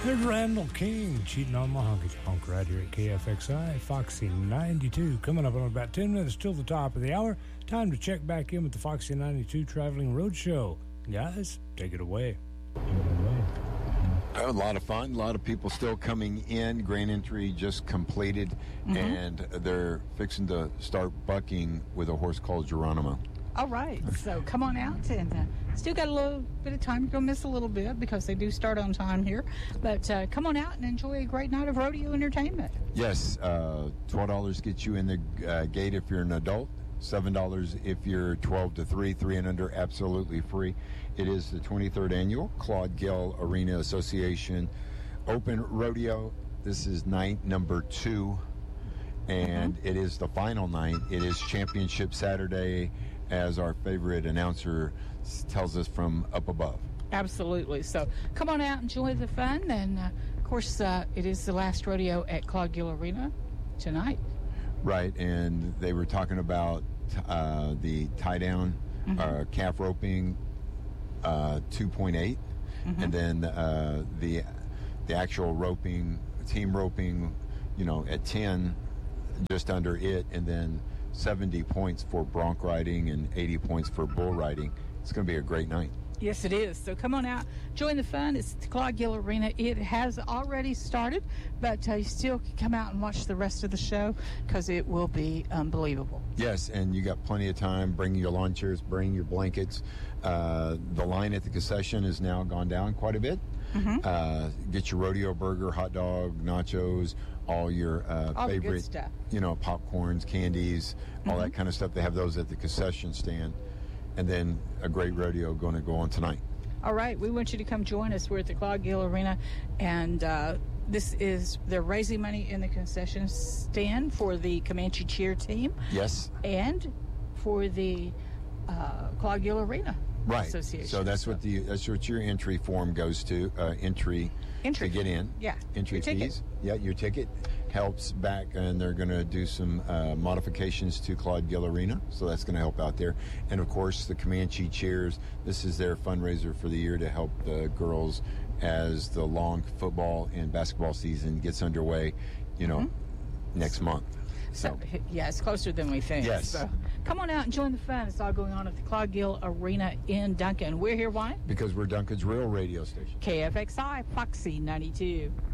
There's Randall King cheating on my honky tonk right here at KFXI, Foxy 92. Coming up in about 10 minutes till the top of the hour. Time to check back in with the Foxy 92 Traveling Roadshow. Guys, take it away. A lot of fun. A lot of people still coming in. Grand entry just completed, and they're fixing to start bucking with a horse called Geronimo. All right, so come on out, and still got a little bit of time. You're going to miss a little bit because they do start on time here. But come on out and enjoy a great night of rodeo entertainment. Yes, $12 gets you in the gate if you're an adult. $7 if you're 12 to 3 and under, absolutely free. It is the 23rd annual Claude Gill Arena Association Open Rodeo. This is night number 2, and it is the final night. It is Championship Saturday, as our favorite announcer tells us from up above. Absolutely. So come on out, enjoy the fun, and of course it is the last rodeo at Claude Gill Arena tonight. Right, and they were talking about the tie-down calf roping 2.8, and then the actual roping, team roping, at 10, just under it, and then 70 points for bronc riding and 80 points for bull riding. It's going to be a great night. Yes, it is. So come on out, join the fun. It's the Claude Gill Arena. It has already started, but you still can come out and watch the rest of the show because it will be unbelievable. Yes, and you got plenty of time. Bring your lawn chairs, bring your blankets. The line at the concession has now gone down quite a bit. Get your rodeo burger, hot dog, nachos, all your all favorite, the good stuff. Popcorns, candies, all that kind of stuff. They have those at the concession stand. And then a great rodeo going to go on tonight. All right. We want you to come join us. We're at the Claude Gill Arena, and they're raising money in the concession stand for the Comanche cheer team. Yes. And for the Claude Gill Arena Association. So that's what your entry form goes to. Entry to get in. Yeah. Entry fees. Yeah, your ticket helps back, and they're going to do some modifications to Claude Gill Arena, so that's going to help out there. And of course, the Comanche Cheers. This is their fundraiser for the year to help the girls as the long football and basketball season gets underway. Next month. So yeah, it's closer than we think. Yes. So come on out and join the fun. It's all going on at the Claude Gill Arena in Duncan. We're here, why? Because we're Duncan's real radio station. KFXI, Foxy 92.